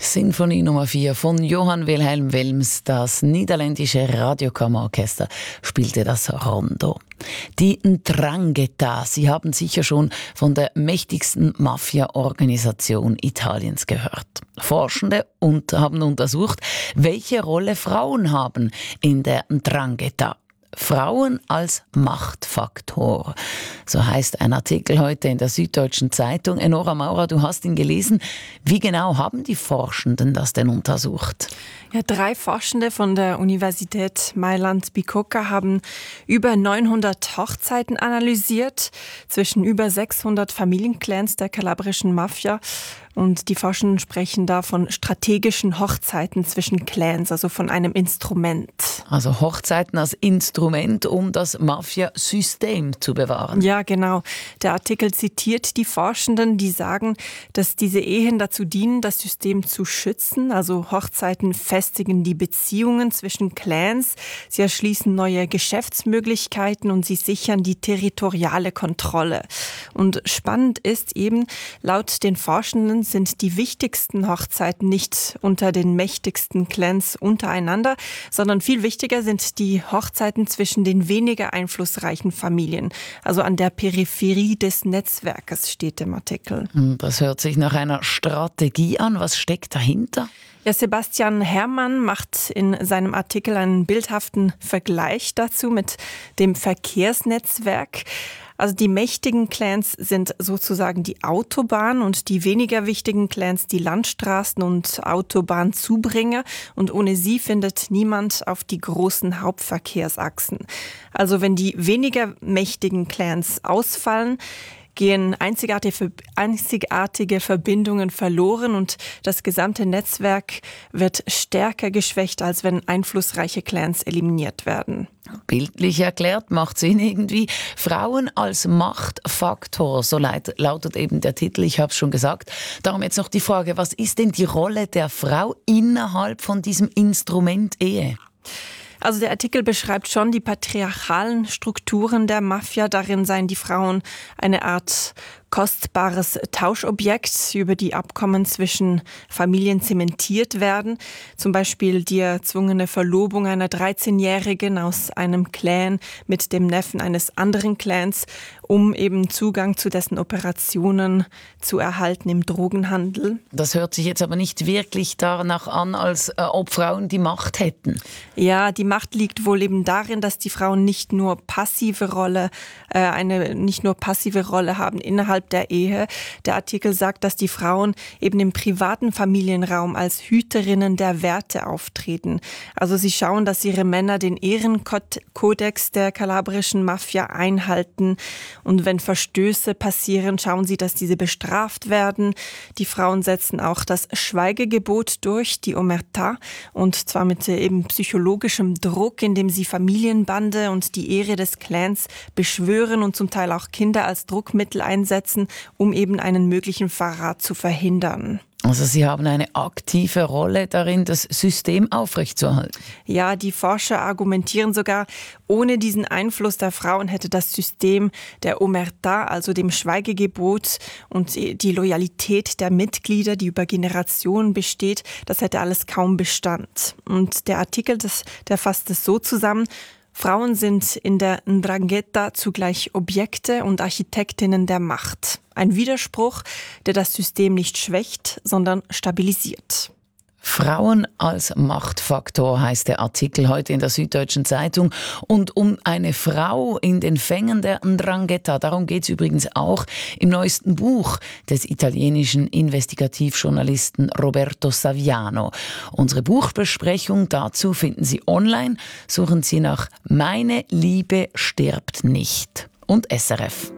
Sinfonie Nummer 4 von Johann Wilhelm Wilms. Das niederländische Radiokammerorchester spielte das Rondo. Die Ndrangheta, Sie haben sicher schon von der mächtigsten Mafia-Organisation Italiens gehört. Forschende haben untersucht, welche Rolle Frauen haben in der Ndrangheta. Frauen als Machtfaktor. So heißt ein Artikel heute in der Süddeutschen Zeitung. Enora Maurer, du hast ihn gelesen. Wie genau haben die Forschenden das denn untersucht? Ja, 3 Forschende von der Universität Mailand-Bicocca haben über 900 Hochzeiten analysiert, zwischen über 600 Familienclans der kalabrischen Mafia. Und die Forschenden sprechen da von strategischen Hochzeiten zwischen Clans, also von einem Instrument. Also Hochzeiten als Instrument, um das Mafia-System zu bewahren. Ja, genau. Der Artikel zitiert die Forschenden, die sagen, dass diese Ehen dazu dienen, das System zu schützen. Also Hochzeiten festigen die Beziehungen zwischen Clans, sie erschließen neue Geschäftsmöglichkeiten und sie sichern die territoriale Kontrolle. Und spannend ist eben, laut den Forschenden sind die wichtigsten Hochzeiten nicht unter den mächtigsten Clans untereinander, sondern viel wichtiger sind die Hochzeiten zwischen den weniger einflussreichen Familien. Also an der Peripherie des Netzwerkes steht im Artikel. Das hört sich nach einer Strategie an. Was steckt dahinter? Ja, Sebastian Herrmann macht in seinem Artikel einen bildhaften Vergleich dazu mit dem Verkehrsnetzwerk. Also die mächtigen Clans sind sozusagen die Autobahn und die weniger wichtigen Clans die Landstraßen und Autobahnzubringer. Und ohne sie findet niemand auf die großen Hauptverkehrsachsen. Also wenn die weniger mächtigen Clans ausfallen, gehen einzigartige Verbindungen verloren und das gesamte Netzwerk wird stärker geschwächt, als wenn einflussreiche Clans eliminiert werden. Bildlich erklärt, macht Sinn irgendwie. Frauen als Machtfaktor, so lautet eben der Titel, ich habe es schon gesagt. Darum jetzt noch die Frage, was ist denn die Rolle der Frau innerhalb von diesem Instrument Ehe? Also der Artikel beschreibt schon die patriarchalen Strukturen der Mafia. Darin seien die Frauen eine Art kostbares Tauschobjekt, über die Abkommen zwischen Familien zementiert werden. Zum Beispiel die erzwungene Verlobung einer 13-Jährigen aus einem Clan mit dem Neffen eines anderen Clans, um eben Zugang zu dessen Operationen zu erhalten im Drogenhandel. Das hört sich jetzt aber nicht wirklich danach an, als ob Frauen die Macht hätten. Ja, die Macht liegt wohl eben darin, dass die Frauen nicht nur passive Rolle haben innerhalb der Ehe. Der Artikel sagt, dass die Frauen eben im privaten Familienraum als Hüterinnen der Werte auftreten. Also sie schauen, dass ihre Männer den Ehrenkodex der kalabrischen Mafia einhalten. Und wenn Verstöße passieren, schauen sie, dass diese bestraft werden. Die Frauen setzen auch das Schweigegebot durch, die Omerta, und zwar mit eben psychologischem Druck, indem sie Familienbande und die Ehre des Clans beschwören und zum Teil auch Kinder als Druckmittel einsetzen, um eben einen möglichen Verrat zu verhindern. Also Sie haben eine aktive Rolle darin, das System aufrechtzuerhalten. Ja, die Forscher argumentieren sogar, ohne diesen Einfluss der Frauen hätte das System der Omerta, also dem Schweigegebot und die Loyalität der Mitglieder, die über Generationen besteht, das hätte alles kaum Bestand. Und der Artikel, der fasst es so zusammen: Frauen sind in der Ndrangheta zugleich Objekte und Architektinnen der Macht. Ein Widerspruch, der das System nicht schwächt, sondern stabilisiert. Frauen als Machtfaktor heißt der Artikel heute in der Süddeutschen Zeitung. Und um eine Frau in den Fängen der Ndrangheta, darum geht es übrigens auch im neuesten Buch des italienischen Investigativjournalisten Roberto Saviano. Unsere Buchbesprechung dazu finden Sie online. Suchen Sie nach Meine Liebe stirbt nicht und SRF.